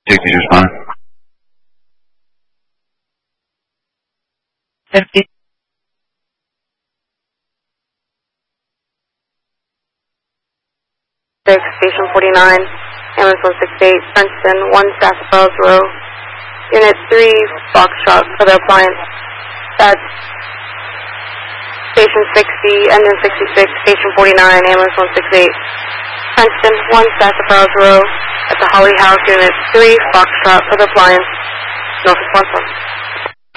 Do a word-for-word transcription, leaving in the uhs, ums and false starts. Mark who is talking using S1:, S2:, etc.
S1: sixty responding.
S2: fifty.
S3: six, Station forty-nine, ambulance one six eight, Princeton, one Sassafras Row. Unit three, Foxtrot for the appliance. That's Station sixty, engine sixty-six, Station forty-nine, ambulance one six eight. Princeton, one Sassafras Row. At the Holly House, Unit three, Foxtrot for the appliance. Norfolk one four.